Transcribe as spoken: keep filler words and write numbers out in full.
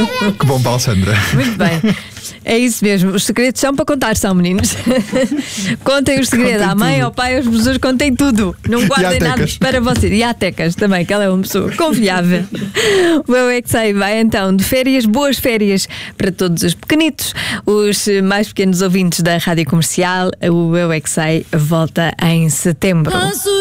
Que bom para a Alexandra. Muito bem. É isso mesmo. Os segredos são para contar, são, meninos. Contem os segredos à mãe, ao pai, aos professores, contem tudo. Não guardem nada para vocês. E à Tecas também, que ela é uma pessoa confiável. O Eu É Que Sei vai então de férias, boas férias para todos os pequenitos, os mais pequenos ouvintes da Rádio Comercial. O Eu É Que Sei volta em setembro.